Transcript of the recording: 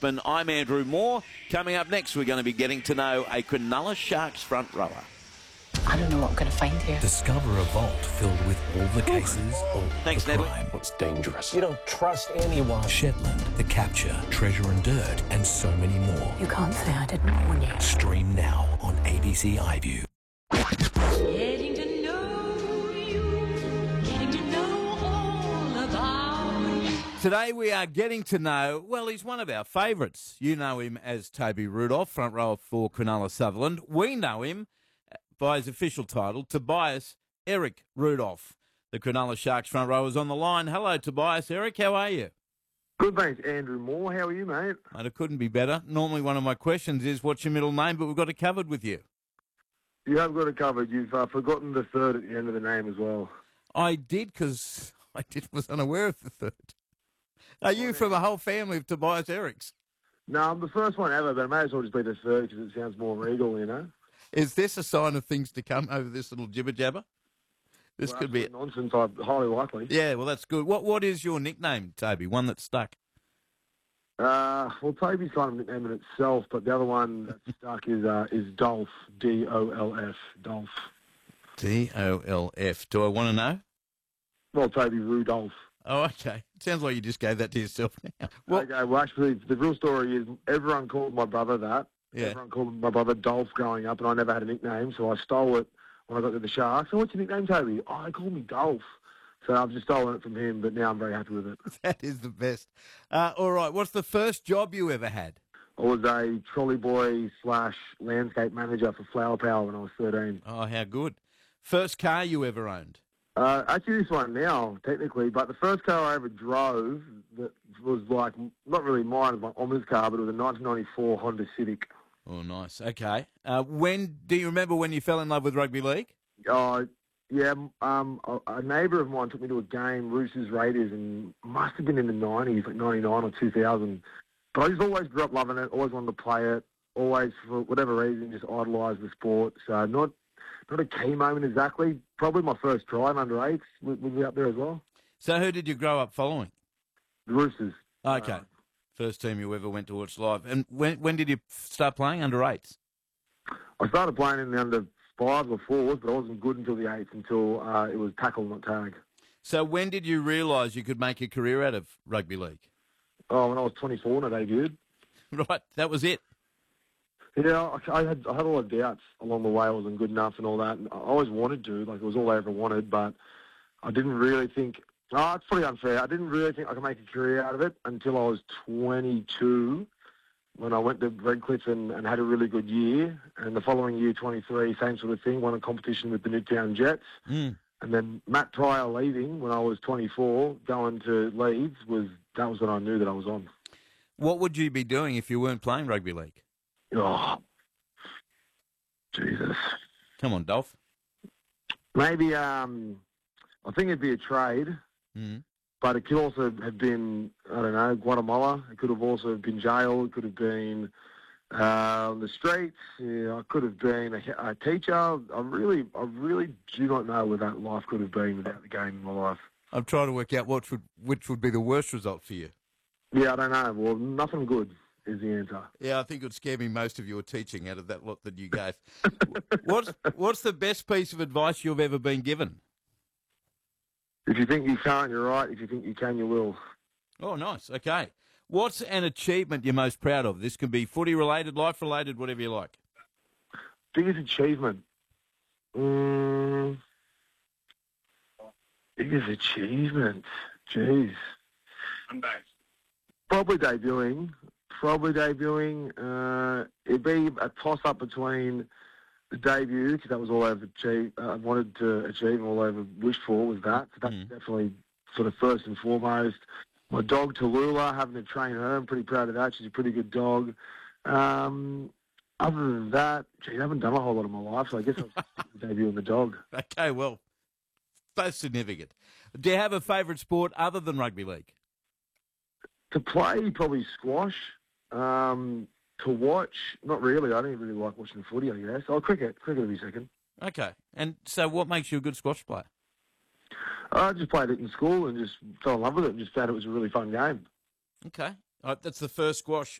Sportsman. I'm Andrew Moore. Coming up next, we're going to be getting to know a Cronulla Sharks front rower. I don't know what I'm going to find here. Discover a vault filled with all the cases, all Thanks, the Natalie. crime. It's dangerous. You don't trust anyone. Shetland, The Capture, Treasure and Dirt, and so many more. You can't say I didn't warn you. Stream now on ABC iView. Getting to know you, getting to know all about you. Today we are getting to know, well, he's one of our favourites. You know him as Toby Rudolph, front rower for Cronulla Sutherland. We know him by his official title, Tobias Eric Rudolph. The Cronulla Sharks front rower's on the line. Hello, Tobias. Eric, how are you? Good, thanks, Andrew Moore. How are you, mate? Mate, it couldn't be better. Normally one of my questions is, what's your middle name? But we've got it covered with you. You have got it covered. You've forgotten the third at the end of the name as well. I did, because was unaware of the third. Are you from a whole family of Tobias Erics? No, I'm the first one ever, but it may as well just be the third because it sounds more regal, you know? Is this a sign of things to come over this little jibber-jabber? This Well, could be... nonsense, highly likely. Yeah, well, that's good. What is your nickname, Toby? One that's stuck? Well, Toby's kind of nickname in itself, but the other one that's stuck is Dolph, D-O-L-F, Dolph. D-O-L-F. Do I want to know? Well, Toby Rudolph. Oh, okay. It sounds like you just gave that to yourself now. Okay, well, actually, the real story is everyone called my brother that. Yeah. Everyone called my brother Dolph growing up, and I never had a nickname, so I stole it when I got to the Sharks. So what's your nickname, Toby? Oh, they call me Dolph. So I've just stolen it from him, but now I'm very happy with it. That is the best. All right, what's the first job you ever had? I was a trolley boy / landscape manager for Flower Power when I was 13. Oh, how good. First car you ever owned? Actually, this one now, technically, but the first car I ever drove that was like, not really mine, it was my Oma's car, but it was a 1994 Honda Civic. Oh, nice. Okay. Do you remember when you fell in love with rugby league? Yeah, a neighbour of mine took me to a game, Roosters Raiders, and must have been in the 90s, like 99 or 2000. But I just always grew up loving it, always wanted to play it, always, for whatever reason, just idolised the sport. So not a key moment exactly. Probably my first try in under 8s would be up there as well. So who did you grow up following? The Roosters. Okay. First team you ever went to watch live. And when did you start playing under 8s? I started playing in the under 5s or 4s, but I wasn't good until the 8s, until it was tackle, not tag. So when did you realise you could make a career out of rugby league? Oh, when I was 24 and I debuted. Right, that was it. Yeah, I had a lot of doubts along the way. I wasn't good enough and all that. And I always wanted to, like it was all I ever wanted, but I didn't really think. Oh, it's pretty unfair. I didn't really think I could make a career out of it until I was 22, when I went to Redcliffe and had a really good year. And the following year, 23, same sort of thing, won a competition with the Newtown Jets. Mm. And then Matt Pryor leaving when I was 24, going to Leeds, that was when I knew that I was on. What would you be doing if you weren't playing rugby league? Oh, Jesus. Come on, Dolph. Maybe, I think it'd be a trade, but it could also have been, I don't know, Guatemala. It could have also been jail. It could have been on the streets. Yeah, I could have been a teacher. I really do not know where that life could have been without the game in my life. I'm trying to work out which would be the worst result for you. Yeah, I don't know. Well, nothing good is the answer. Yeah, I think it would scare me most of your teaching out of that lot that you gave. What's the best piece of advice you've ever been given? If you think you can't, you're right. If you think you can, you will. Oh, nice. Okay. What's an achievement you're most proud of? This can be footy-related, life-related, whatever you like. Biggest achievement? Biggest achievement? Jeez. Probably debuting. It'd be a toss-up between the debut, because that was all I've achieved. I wanted to achieve and all I ever wished for was that. So that's definitely sort of first and foremost. My dog, Tallulah, having to train her, I'm pretty proud of that. She's a pretty good dog. Other than that, I haven't done a whole lot in my life, so I guess I'll debut in the dog. Okay, well, both significant. Do you have a favourite sport other than rugby league? To play, probably squash. To watch, not really. I don't really like watching footy, I guess. Oh, cricket. Cricket would be second. Okay. And so what makes you a good squash player? I just played it in school and just fell in love with it and just found it was a really fun game. Okay. That's the first squash